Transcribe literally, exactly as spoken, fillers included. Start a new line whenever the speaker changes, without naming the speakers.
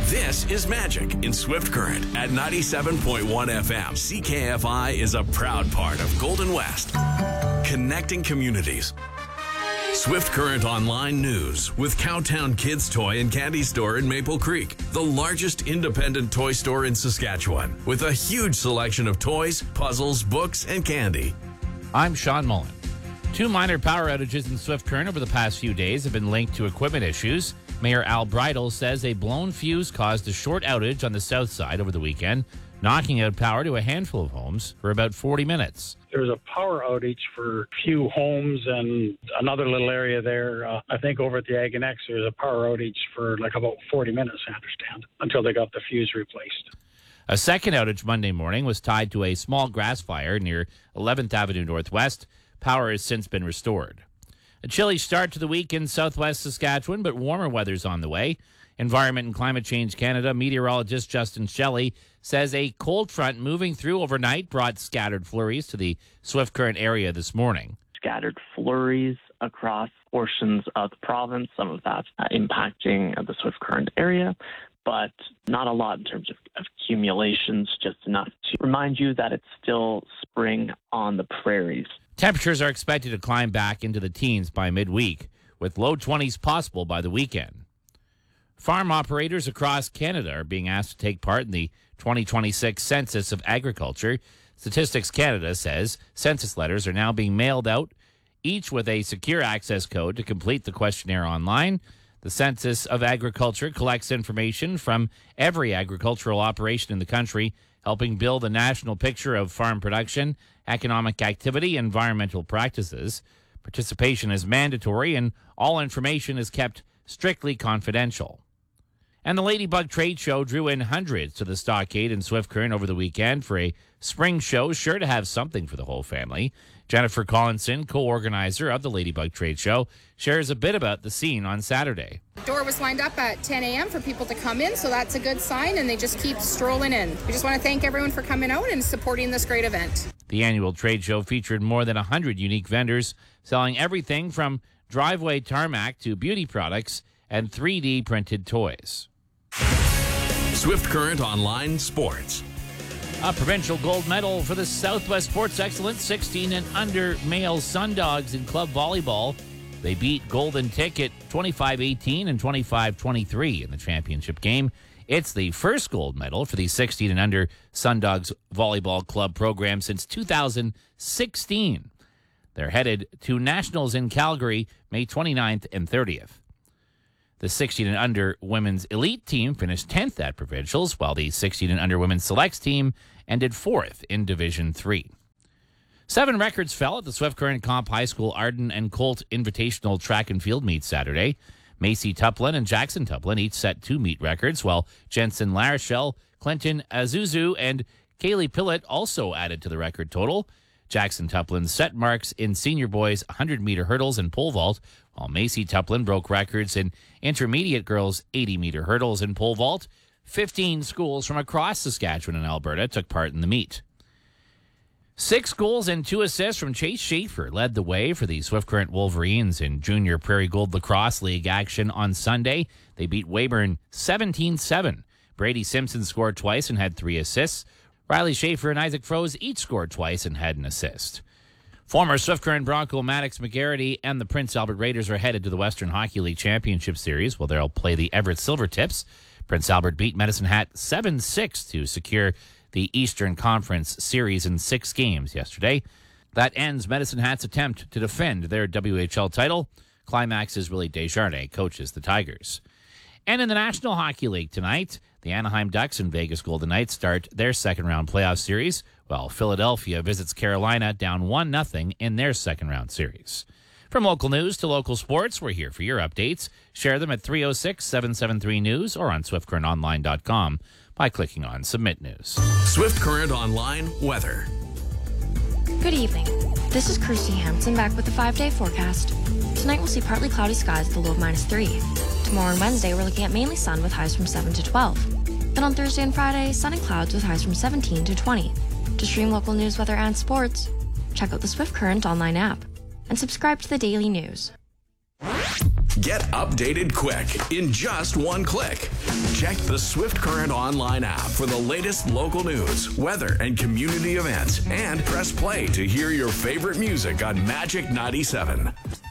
This is Magic in Swift Current at ninety-seven point one F M. C K F I is a proud part of Golden West, connecting communities. Swift Current Online News with Cowtown Kids Toy and Candy Store in Maple Creek, the largest independent toy store in Saskatchewan, with a huge selection of toys, puzzles, books, and candy.
I'm Sean Mullen. Two minor power outages in Swift Current over the past few days have been linked to equipment issues. Mayor Al Bridle says a blown fuse caused a short outage on the south side over the weekend, knocking out power to a handful of homes for about forty minutes.
There was a power outage for a few homes and another little area there. Uh, I think over at the Ag and X, there was a power outage for like about forty minutes, I understand, until they got the fuse replaced.
A second outage Monday morning was tied to a small grass fire near eleventh Avenue Northwest. Power has since been restored. A chilly start to the week in southwest Saskatchewan, but warmer weather's on the way. Environment and Climate Change Canada meteorologist Justin Shelley says a cold front moving through overnight brought scattered flurries to the Swift Current area this morning.
Scattered flurries across portions of the province, some of that uh, impacting the Swift Current area, but not a lot in terms of, of accumulations, just enough to remind you that it's still spring on the prairies.
Temperatures are expected to climb back into the teens by midweek, with low twenties possible by the weekend. Farm operators across Canada are being asked to take part in the twenty twenty-six Census of Agriculture. Statistics Canada says census letters are now being mailed out, each with a secure access code to complete the questionnaire online. The Census of Agriculture collects information from every agricultural operation in the country, helping build a national picture of farm production, economic activity, and environmental practices. Participation is mandatory, and all information is kept strictly confidential. And the Ladybug Trade Show drew in hundreds to the Stockade in Swift Current over the weekend for a spring show sure to have something for the whole family. Jennifer Collinson, co-organizer of the Ladybug Trade Show, shares a bit about the scene on Saturday.
The door was lined up at ten a.m. for people to come in, so that's a good sign, and they just keep strolling in. We just want to thank everyone for coming out and supporting this great event.
The annual trade show featured more than one hundred unique vendors selling everything from driveway tarmac to beauty products and three D printed toys.
Swift Current Online Sports.
A provincial gold medal for the Southwest Sports Excellence sixteen and under male Sundogs in club volleyball. They beat Golden Ticket twenty-five eighteen and twenty-five twenty-three in the championship game. It's the first gold medal for the sixteen and under Sundogs volleyball club program since two thousand sixteen. They're headed to Nationals in Calgary May twenty-ninth and thirtieth. The sixteen and under women's elite team finished tenth at provincials, while the sixteen and under women's selects team ended fourth in Division three. Seven records fell at the Swift Current Comp High School Arden and Colt Invitational Track and Field meet Saturday. Macy Tuplin and Jackson Tuplin each set two meet records, while Jensen Larachelle, Clinton Azuzu, and Kaylee Pillett also added to the record total. Jackson Tuplin set marks in senior boys one hundred meter hurdles and pole vault, while Macy Tuplin broke records in intermediate girls eighty meter hurdles and pole vault. fifteen schools from across Saskatchewan and Alberta took part in the meet. Six goals and two assists from Chase Schaefer led the way for the Swift Current Wolverines in Junior Prairie Gold Lacrosse League action on Sunday. They beat Weyburn seventeen seven. Brady Simpson scored twice and had three assists. Riley Schaefer and Isaac Froese each scored twice and had an assist. Former Swift Current Bronco Maddox McGarity and the Prince Albert Raiders are headed to the Western Hockey League Championship Series, where they'll play the Everett Silvertips. Prince Albert beat Medicine Hat seven six to secure the Eastern Conference Series in six games yesterday. That ends Medicine Hat's attempt to defend their W H L title. Climax's Willie Desjardins coaches the Tigers. And in the National Hockey League tonight, the Anaheim Ducks and Vegas Golden Knights start their second-round playoff series, while Philadelphia visits Carolina down one nothing in their second-round series. From local news to local sports, we're here for your updates. Share them at three oh six, seven seven three, news or on swift current online dot com by clicking on Submit News.
Swift Current Online Weather.
Good evening. This is Kirsty Hampton back with the five-day forecast. Tonight we'll see partly cloudy skies with a low of minus three. Tomorrow and Wednesday we're looking at mainly sun with highs from seven to twelve. Then on Thursday and Friday, sun and clouds with highs from seventeen to twenty. To stream local news, weather, and sports, check out the Swift Current online app and subscribe to the daily news.
Get updated quick in just one click. Check the Swift Current online app for the latest local news, weather, and community events. And press play to hear your favorite music on Magic ninety-seven.